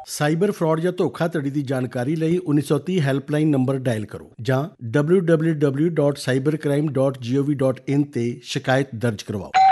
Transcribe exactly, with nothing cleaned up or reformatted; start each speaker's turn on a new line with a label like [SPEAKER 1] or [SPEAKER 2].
[SPEAKER 1] Cyber fraud ਜਾਂ ਧੋਖਾਧੜੀ ਦੀ ਜਾਣਕਾਰੀ ਲਈ ਉੱਨੀ ਸੌ ਤੀਹ ਹੈਲਪਲਾਈਨ ਨੰਬਰ ਡਾਇਲ ਕਰੋ ਜਾਂ W W W dot cyber crime dot ਜੀ ਓ ਵੀ ਡਾਟ ਇਨ ਤੇ ਸ਼ਿਕਾਇਤ ਦਰਜ ਕਰਵਾਓ।